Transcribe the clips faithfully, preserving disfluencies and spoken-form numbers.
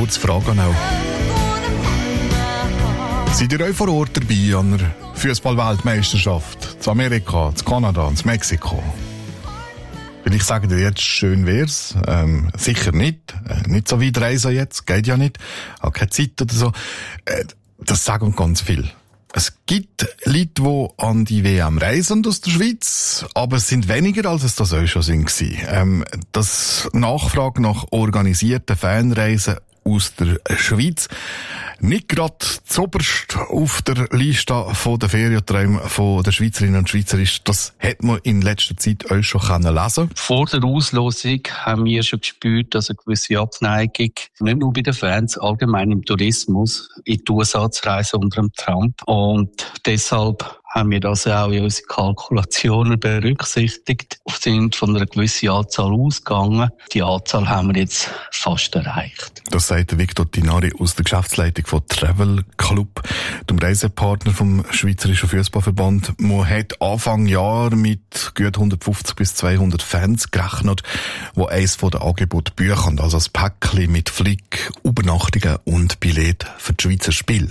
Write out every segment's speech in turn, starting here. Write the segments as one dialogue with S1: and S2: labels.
S1: kurze Frage an auch. Seid ihr euch vor Ort dabei an der Fußball-Weltmeisterschaft? Zu Amerika, zu Kanada und zu Mexiko? Vielleicht sagen ihr jetzt, schön wär's. Ähm, sicher nicht. Äh, nicht so weit reisen jetzt. Geht ja nicht. Auch keine Zeit oder so. Äh, das sagen ganz viel. Es gibt Leute, die an die W M reisen aus der Schweiz, aber es sind weniger, als es das auch schon sind. Ähm, das Nachfrage nach organisierten Fanreisen aus der Schweiz nicht gerade zuoberst auf der Liste von der Ferienträume von der Schweizerinnen und Schweizer ist. Das hat man in letzter Zeit auch schon lesen.
S2: Vor der Auslosung haben wir schon gespürt, dass eine gewisse Abneigung, nicht nur bei den Fans, allgemein im Tourismus, in die U S A zu reisen unter dem Trump. Und deshalb haben wir das auch in unsere Kalkulationen berücksichtigt. Wir sind von einer gewissen Anzahl ausgegangen. Die Anzahl haben wir jetzt fast erreicht.
S1: Das sagt Victor Tinari aus der Geschäftsleitung von Travel Club, dem Reisepartner vom Schweizerischen Fußballverband. Man hat Anfang Jahr mit gut hundertfünfzig bis zweihundert Fans gerechnet, die eines von den Angeboten büchen, also das Päckchen mit Flick, Übernachtungen und Billett für die Schweizer Spiele.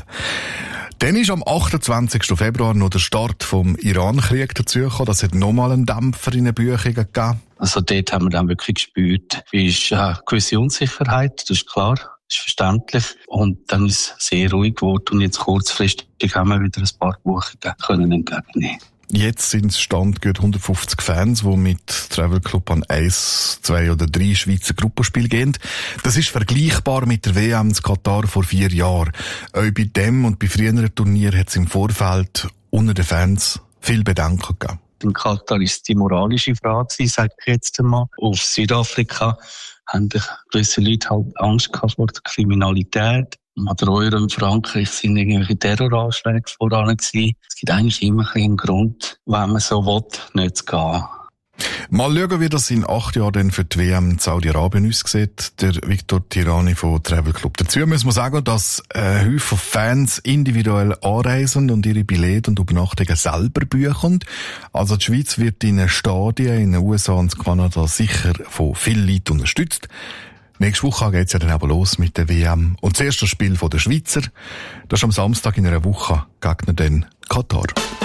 S1: Dann ist am achtundzwanzigsten Februar noch der Start vom Iran-Krieg dazugekommen. Das hat nochmal einen Dämpfer in den Büchern gegeben.
S2: Also dort haben wir dann wirklich gespürt, wie ist äh, eine gewisse Unsicherheit, das ist klar, das ist verständlich. Und dann ist es sehr ruhig geworden und jetzt kurzfristig haben wir wieder ein paar Buchungen können entgegennehmen. Jetzt
S1: sind es Stand gut hundertfünfzig Fans, die mit Travel Club an eins, zwei oder drei Schweizer Gruppenspiele gehen. Das ist vergleichbar mit der W M in Katar vor vier Jahren. Auch bei dem und bei früheren Turnieren hat es im Vorfeld unter den Fans viel Bedenken gegeben.
S2: In Katar ist die moralische Frage, sage ich jetzt einmal. Auf Südafrika haben gewisse Leute halt Angst gehabt vor der Kriminalität. An der Euro in Frankreich sind irgendwelche Terroranschläge voran gewesen. Es gibt eigentlich immer einen Grund, wenn man so will, nicht zu gehen.
S1: Mal schauen, wie das in acht Jahren dann für die W M in Saudi-Arabien aussieht. Der Victor Tirani von Travel Club. Dazu müssen wir sagen, dass ein Haufen Fans individuell anreisen und ihre Billette und Übernachtungen selber buchen. Also die Schweiz wird in den Stadien in den U S A und Kanada sicher von vielen Leuten unterstützt. Nächste Woche geht's ja dann aber los mit der W M. Und das erste Spiel der Schweizer, das ist am Samstag in einer Woche gegen den Katar.